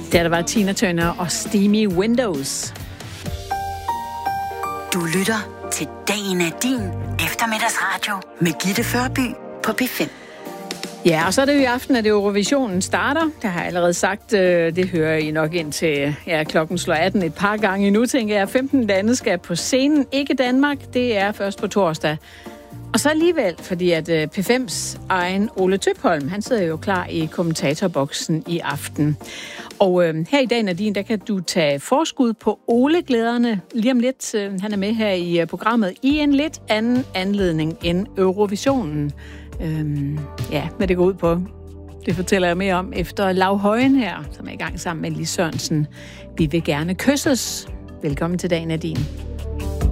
Der var Tina Turner og Steamy Windows. Du lytter til Dagen er din eftermiddagsradio med Gitte Førby på P5. Ja, og så er det jo i aften, at Eurovisionen starter. Det har jeg allerede sagt. Det hører I nok ind til klokken slår 18 et par gange nu, tænker jeg. 15 lande skal på scenen. Ikke Danmark. Det er først på torsdag. Og så alligevel, fordi at P5's egen Ole Tøpholm, han sidder jo klar i kommentatorboksen i aften. Og her i Dagen er din, der kan du tage forskud på Ole-glæderne lige om lidt. Han er med her i programmet i en lidt anden anledning end Eurovisionen. Hvad det går ud på, det fortæller jeg mere om efter Lav Højen her, som er i gang sammen med Lis Sørensen. Vi vil gerne kysses. Velkommen til Dagen er din.